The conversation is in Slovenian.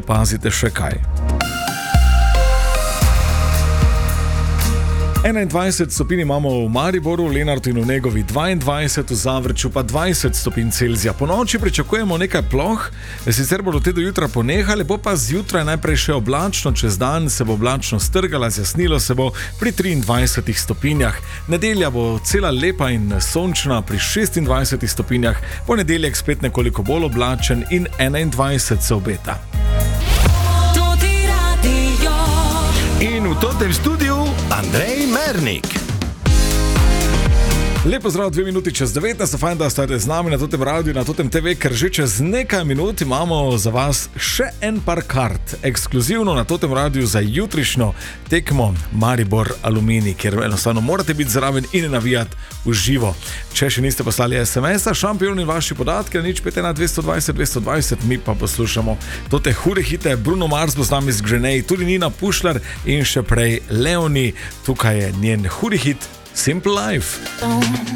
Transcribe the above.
opazite še kaj. 21 stopinj imamo v Mariboru, v Lenartu in v Negovi 22, v Zavrču pa 20 stopinj Celzija. Po noči pričakujemo nekaj ploh, sicer bodo te do jutra ponehale, bo pa zjutraj najprej še oblačno, čez dan se bo oblačno strgala, zjasnilo se bo pri 23 stopinjah. Nedelja bo cela lepa in sončna pri 26 stopinjah, ponedeljek spet nekoliko bolj oblačen in 21 se obeta. In v tem studiu Andrej Mernik. Lepo zdrav, 2 minuti čez 19, fajn, da ste z nami na tem radiju, na tem TV, ker že čez nekaj minut imamo za vas še en par kart, ekskluzivno na tem radiju za jutrišnjo tekmo Maribor Aluminij, kjer enostavno morate biti zraven in navijati v živo. Če še niste poslali SMS-a, šampioni vaši podatki, nič 5 220 220, mi pa poslušamo tote hude hite. Bruno Mars bo z nami z Grenej, tudi Nina Pušlar in še prej Leoni, tukaj je njen hudi hit Simple Life.